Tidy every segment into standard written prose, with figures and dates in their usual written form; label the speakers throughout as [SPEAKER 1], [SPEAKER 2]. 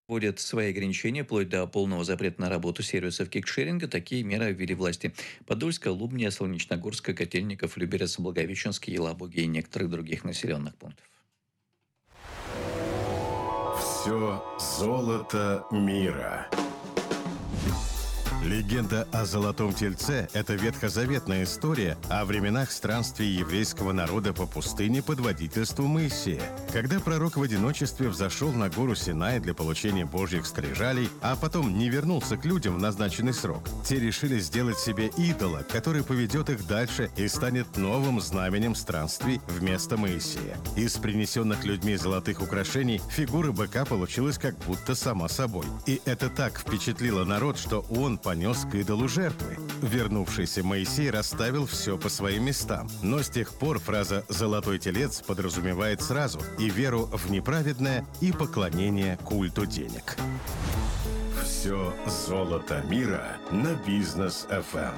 [SPEAKER 1] Вводят свои ограничения, вплоть до полного запрета на работу сервисов кикшеринга. Такие меры ввели власти Подольска, Лубния, Солнечногорска, Котельников, Люберец, Благовещенский, Елабуги и некоторых других населенных пунктов.
[SPEAKER 2] Все золото мира. Легенда о Золотом Тельце – это ветхозаветная история о временах странствий еврейского народа по пустыне под водительством Моисея. Когда пророк в одиночестве взошел на гору Синай для получения божьих скрижалей, а потом не вернулся к людям в назначенный срок, те решили сделать себе идола, который поведет их дальше и станет новым знаменем странствий вместо Моисея. Из принесенных людьми золотых украшений фигура быка получилась как будто сама собой. И это так впечатлило народ, что он понес к идолу жертвы. Вернувшийся Моисей расставил все по своим местам. Но с тех пор фраза «золотой телец» подразумевает сразу и веру в неправедное, и поклонение культу денег. Все золото мира на Бизнес FM.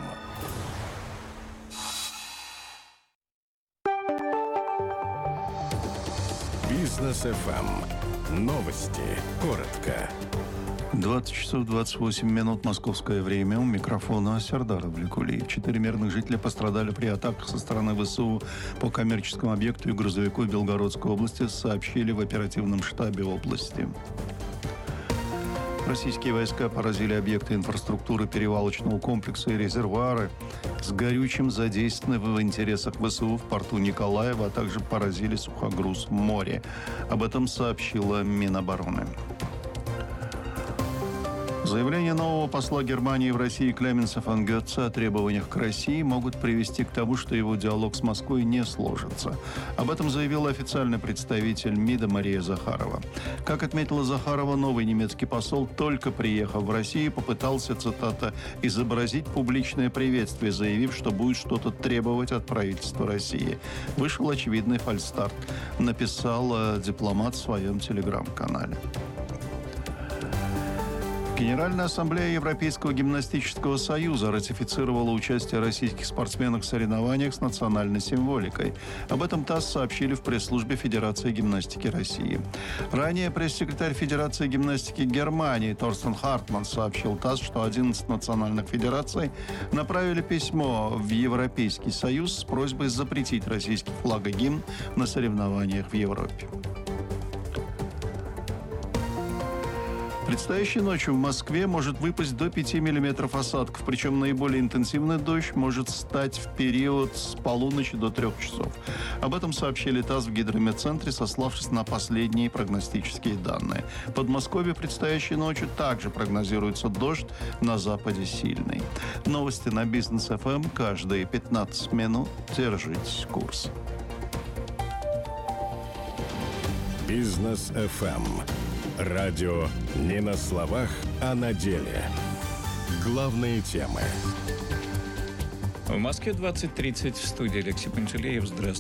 [SPEAKER 2] Бизнес FM. Новости. Коротко.
[SPEAKER 3] 20 часов 28 минут московское время. У микрофона Сердар Авликулиев. 4 мирных жителя пострадали при атаках со стороны ВСУ по коммерческому объекту и грузовику в Белгородской области, сообщили в оперативном штабе области. Российские войска поразили объекты инфраструктуры перевалочного комплекса и резервуары с горючим, задействованы в интересах ВСУ в порту Николаева, а также поразили сухогруз в море. Об этом сообщила Минобороны. Заявления нового посла Германии в России Клеменса фон Гетца о требованиях к России могут привести к тому, что его диалог с Москвой не сложится. Об этом заявил официальный представитель МИДа Мария Захарова. Как отметила Захарова, новый немецкий посол, только приехав в Россию, попытался, цитата, «изобразить публичное приветствие», заявив, что будет что-то требовать от правительства России. Вышел очевидный фальстарт, написал дипломат в своем телеграм-канале. Генеральная ассамблея Европейского гимнастического союза ратифицировала участие российских спортсменок в соревнованиях с национальной символикой. Об этом ТАСС сообщили в пресс-службе Федерации гимнастики России. Ранее пресс-секретарь Федерации гимнастики Германии Торстен Хартман сообщил ТАСС, что 11 национальных федераций направили письмо в Европейский союз с просьбой запретить российский флаг и гимн на соревнованиях в Европе. Предстоящей ночью в Москве может выпасть до 5 миллиметров осадков, причем наиболее интенсивный дождь может стать в период с полуночи до 3 часов. Об этом сообщили ТАСС в гидрометцентре, сославшись на последние прогностические данные. В Подмосковье предстоящей ночью также прогнозируется дождь, на западе сильный. Новости на Бизнес FM каждые 15 минут. Держите курс.
[SPEAKER 2] Бизнес FM. Радио не на словах, а на деле. Главные темы.
[SPEAKER 1] В Москве 20:30. В студии Алексей Пантелеев. Здравствуйте.